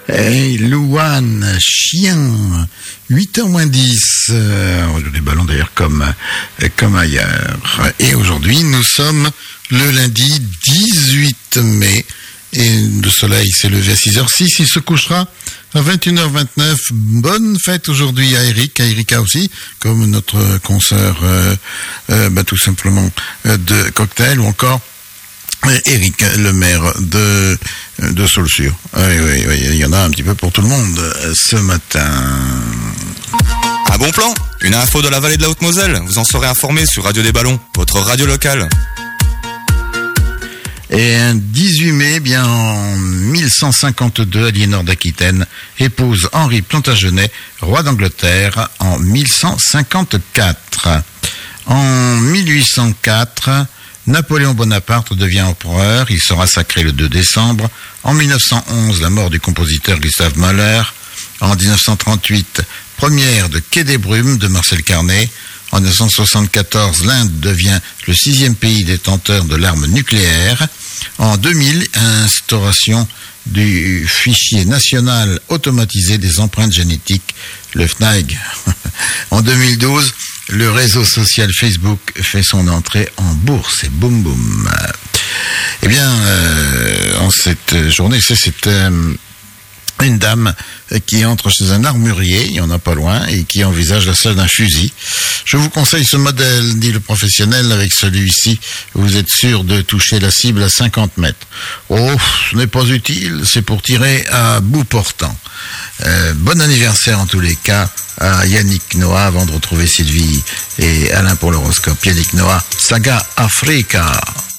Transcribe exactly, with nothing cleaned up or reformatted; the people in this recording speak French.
Hey, Louane, chien, huit heures moins dix, euh, on joue des ballons d'ailleurs comme, comme ailleurs. Et aujourd'hui, nous sommes le lundi dix-huit mai, et le soleil s'est levé à six heures six, il se couchera à vingt et une heures vingt-neuf. Bonne fête aujourd'hui à Eric, à Erika aussi, comme notre consoeur, euh, euh, bah, tout simplement, euh, de cocktail, ou encore Eric, le maire de, de Saulsure. Oui, oui, oui, il y en a un petit peu pour tout le monde ce matin. Un bon plan, une info de la vallée de la Haute-Moselle. Vous en serez informé sur Radio des Ballons, votre radio locale. Et un dix-huit mai, eh bien en mille cent cinquante-deux, Aliénor d'Aquitaine épouse Henri Plantagenet, roi d'Angleterre, en mille cent cinquante-quatre. En mille huit cent quatre, Napoléon Bonaparte devient empereur, il sera sacré le deux décembre. En mille neuf cent onze, la mort du compositeur Gustave Mahler. En dix-neuf cent trente-huit, première de Quai des Brumes de Marcel Carné. En mille neuf cent soixante-quatorze, l'Inde devient le sixième pays détenteur de l'arme nucléaire. En deux mille, instauration du fichier national automatisé des empreintes génétiques, le F N A G. En deux mille douze, le réseau social Facebook fait son entrée en bourse et boum boum. Eh bien, euh, en cette journée, c'est cette... Euh, une dame qui entre chez un armurier, il y en a pas loin, et qui envisage l'achat d'un fusil. Je vous conseille ce modèle, dit le professionnel. Avec celui-ci, vous êtes sûr de toucher la cible à cinquante mètres. Oh, ce n'est pas utile, c'est pour tirer à bout portant. Euh, bon anniversaire en tous les cas à Yannick Noah, avant de retrouver Sylvie et Alain pour l'horoscope. Yannick Noah, Saga Africa.